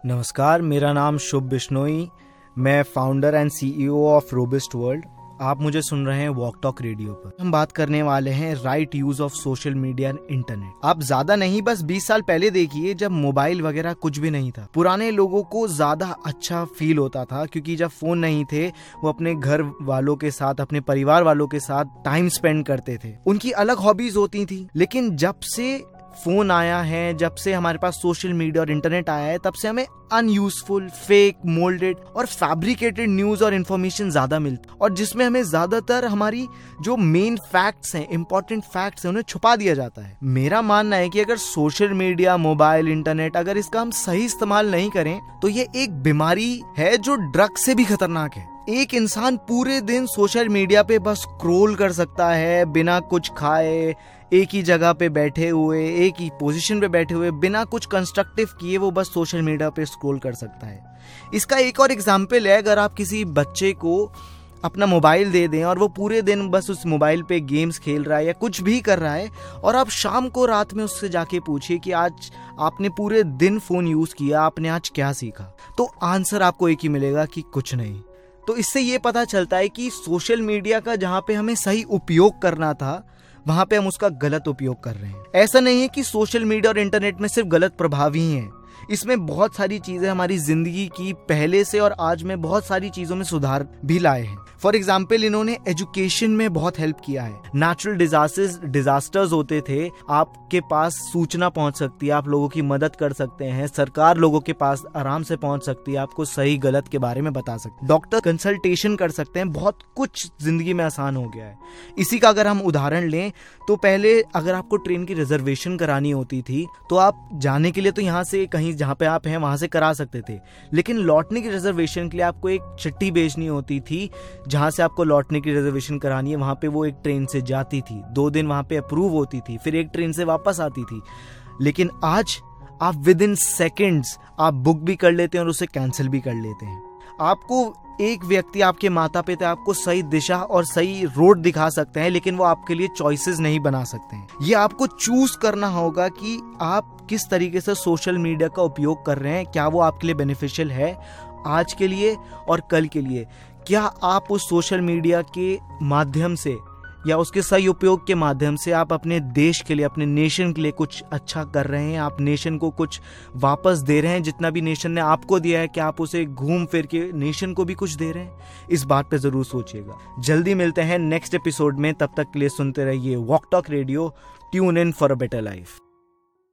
नमस्कार, मेरा नाम शुभ बिश्नोई। मैं founder and CEO of रोबिस्ट world. आप मुझे सुन रहे हैं वॉक टॉक रेडियो पर। हम बात करने वाले हैं right use of social media and internet. आप ज्यादा नहीं, बस 20 साल पहले देखिए, जब मोबाइल वगैरह कुछ भी नहीं था। पुराने लोगों को ज्यादा अच्छा फील होता था, क्योंकि जब फोन नहीं थे वो अपने घर वालों के साथ, अपने परिवार वालों के साथ टाइम स्पेंड करते थे। उनकी अलग हॉबीज होती थी। लेकिन जब से फोन आया है, जब से हमारे पास सोशल मीडिया और इंटरनेट आया है, तब से हमें अनयूजफुल, फेक, मोल्डेड और फैब्रिकेटेड न्यूज और इन्फॉर्मेशन ज्यादा मिलती, और जिसमें हमें ज्यादातर हमारी जो मेन फैक्ट्स हैं, इंपॉर्टेंट फैक्ट्स हैं, उन्हें छुपा दिया जाता है। मेरा मानना है कि अगर सोशल मीडिया, मोबाइल, इंटरनेट, अगर इसका हम सही इस्तेमाल नहीं करें तो ये एक बीमारी है जो ड्रग से भी खतरनाक है। एक इंसान पूरे दिन सोशल मीडिया पे बस स्क्रॉल कर सकता है, बिना कुछ खाए, एक ही जगह पे बैठे हुए, एक ही पोजीशन पे बैठे हुए, बिना कुछ कंस्ट्रक्टिव किए वो बस सोशल मीडिया पे स्क्रॉल कर सकता है। इसका एक और एग्जांपल है, अगर आप किसी बच्चे को अपना मोबाइल दे दें और वो पूरे दिन बस उस मोबाइल पे गेम्स खेल रहा है या कुछ भी कर रहा है, और आप शाम को रात में उससे जाके पूछिए कि आज आपने पूरे दिन फोन यूज किया, आपने आज क्या सीखा, तो आंसर आपको एक ही मिलेगा कि कुछ नहीं। तो इससे ये पता चलता है कि सोशल मीडिया का जहाँ पे हमें सही उपयोग करना था, वहां पे हम उसका गलत उपयोग कर रहे हैं। ऐसा नहीं है कि सोशल मीडिया और इंटरनेट में सिर्फ गलत प्रभाव ही हैं। इसमें बहुत सारी चीजें हमारी जिंदगी की पहले से और आज में बहुत सारी चीजों में सुधार भी लाए हैं। फॉर एग्जाम्पल, इन्होंने एजुकेशन में बहुत हेल्प किया है। नेचुरल डिजास्टर्स होते थे, आपके पास सूचना पहुंच सकती है, आप लोगों की मदद कर सकते हैं। सरकार लोगों के पास आराम से पहुंच सकती है, आपको सही गलत के बारे में बता सकते हैं। डॉक्टर कंसल्टेशन कर सकते हैं। बहुत कुछ जिंदगी में आसान हो गया है। इसी का अगर हम उदाहरण लें तो पहले अगर आपको ट्रेन की रिजर्वेशन करानी होती थी तो आप जाने के लिए तो यहाँ से कहीं जहाँ पे आप हैं वहां से करा सकते थे, लेकिन लौटने की रिजर्वेशन के लिए आपको एक चिट्ठी भेजनी होती थी, जहां से आपको लौटने की रिजर्वेशन करानी है। वहां पे वो एक ट्रेन से जाती थी, 2 दिन वहां पे अप्रूव होती थी, फिर एक ट्रेन से वापस आती थी। लेकिन आज आप विद इन सेकेंड्स आप बुक भी कर लेते हैं और उसे कैंसिल भी कर लेते हैं। आपको एक व्यक्ति, आपके माता पिता आपको सही दिशा और सही रोड दिखा सकते हैं, लेकिन वो आपके लिए चॉइसेस नहीं बना सकते हैं। ये आपको चूज करना होगा कि आप किस तरीके से सोशल मीडिया का उपयोग कर रहे हैं। क्या वो आपके लिए बेनिफिशियल है आज के लिए और कल के लिए? क्या आप उस सोशल मीडिया के माध्यम से या उसके सही उपयोग के माध्यम से आप अपने देश के लिए, अपने नेशन के लिए कुछ अच्छा कर रहे हैं? आप नेशन को कुछ वापस दे रहे हैं? जितना भी नेशन ने आपको दिया है, क्या आप उसे घूम फिर के नेशन को भी कुछ दे रहे हैं? इस बात पे जरूर सोचिएगा। जल्दी मिलते हैं नेक्स्ट एपिसोड में। तब तक के लिए सुनते रहिए walk talk radio. Tune in for a better life.